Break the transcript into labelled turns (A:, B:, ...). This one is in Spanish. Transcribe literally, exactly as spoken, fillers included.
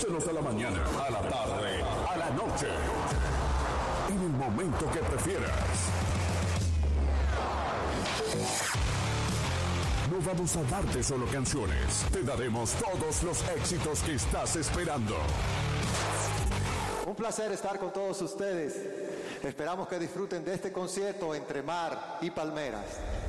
A: Escúchanos a la mañana, a la tarde, a la noche. En el momento que prefieras. No vamos a darte solo canciones. Te daremos todos los éxitos que estás esperando.
B: Un placer estar con todos ustedes. Esperamos que disfruten de este concierto entre mar y palmeras.